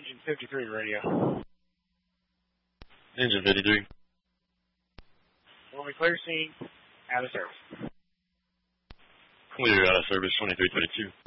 Engine 53 radio. Engine 53. When we clear scene, out of service. Clear out of service 2332.